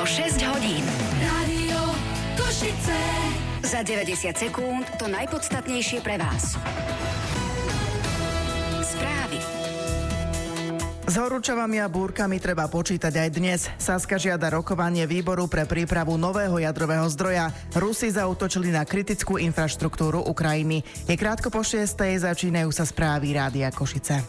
6 hodín. Rádio Košice. Za 90 sekúnd to najpodstatnejšie pre vás. Správy. S horúčavami a búrkami treba počítať aj dnes. Saska žiada rokovanie výboru pre prípravu nového jadrového zdroja. Rusi zaútočili na kritickú infraštruktúru Ukrajiny. Je krátko po 6:00, začínajú sa správy Rádia Košice.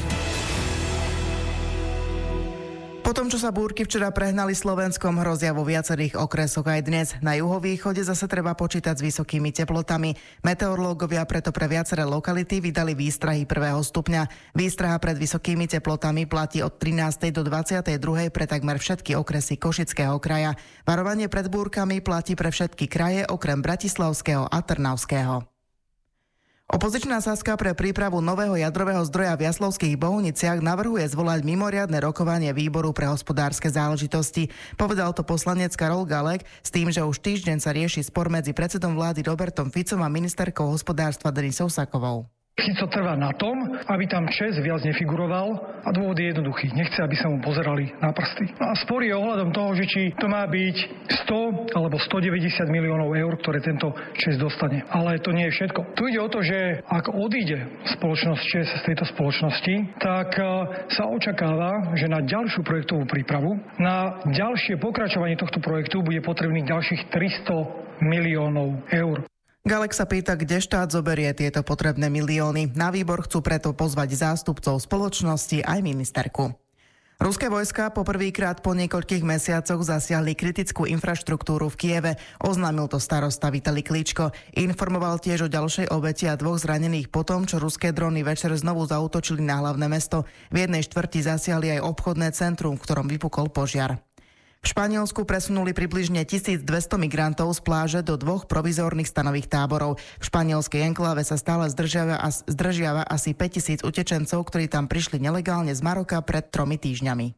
Po tom, čo sa búrky včera prehnali Slovenskom, hrozia vo viacerých okresoch aj dnes. Na juhovýchode zase treba počítať s vysokými teplotami. Meteorológovia preto pre viaceré lokality vydali výstrahy 1. stupňa. Výstraha pred vysokými teplotami platí od 13. do 22. pre takmer všetky okresy Košického kraja. Varovanie pred búrkami platí pre všetky kraje okrem Bratislavského a Trnavského. Opozičná Saska pre prípravu nového jadrového zdroja v Jaslovských Bohuniciach navrhuje zvolať mimoriadne rokovanie výboru pre hospodárske záležitosti. Povedal to poslanec Karol Galek s tým, že už týždeň sa rieši spor medzi predsedom vlády Robertom Ficom a ministerkou hospodárstva Denisou Sakovou. Fico trvá na tom, aby tam ČEZ viac nefiguroval a dôvod je jednoduchý. Nechce, aby sa mu pozerali na prsty. A spor je ohľadom toho, že či to má byť 100 alebo 190 miliónov eur, ktoré tento ČEZ dostane. Ale to nie je všetko. Tu ide o to, že ak odíde spoločnosť ČEZ z tejto spoločnosti, tak sa očakáva, že na ďalšiu projektovú prípravu, na ďalšie pokračovanie tohto projektu bude potrebných ďalších 300 miliónov eur. Galek sa pýta, kde štát zoberie tieto potrebné milióny. Na výbor chcú preto pozvať zástupcov spoločnosti aj ministerku. Ruské vojska poprvýkrát po niekoľkých mesiacoch zasiahli kritickú infraštruktúru v Kieve. Oznámil to starosta Vitali Kličko. Informoval tiež o ďalšej obeti a 2 zranených potom, čo ruské drony večer znovu zaútočili na hlavné mesto. V jednej štvrti zasiahli aj obchodné centrum, v ktorom vypukol požiar. V Španielsku presunuli približne 1200 migrantov z pláže do 2 provizórnych stanových táborov. V španielskej enkláve sa stále zdržiava asi 5000 utečencov, ktorí tam prišli nelegálne z Maroka pred 3 týždňami.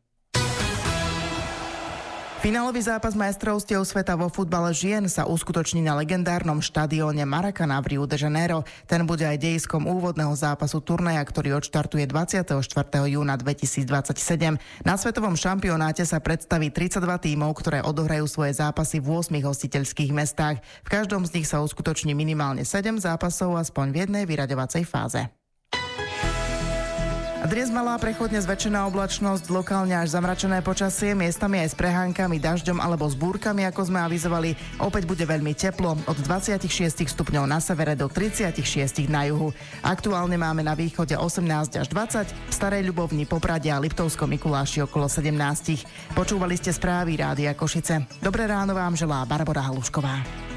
Finálový zápas majstrovstiev sveta vo futbale žien sa uskutoční na legendárnom štadióne Maracanã v Rio de Janeiro. Ten bude aj dejiskom úvodného zápasu turnaja, ktorý odštartuje 24. júna 2027. Na svetovom šampionáte sa predstaví 32 tímov, ktoré odohrajú svoje zápasy v 8 hostiteľských mestách. V každom z nich sa uskutoční minimálne 7 zápasov aspoň v jednej vyraďovacej fáze. Dnes malá prechodne zväčšená oblačnosť, lokálne až zamračené počasie, miestami aj s prehánkami, dažďom alebo s búrkami, ako sme avizovali. Opäť bude veľmi teplo, od 26 stupňov na severe do 36 na juhu. Aktuálne máme na východe 18 až 20, v Starej Ľubovni, Poprade a Liptovskom Mikuláši okolo 17. Počúvali ste správy Rádia Košice. Dobré ráno vám želá Barbora Halušková.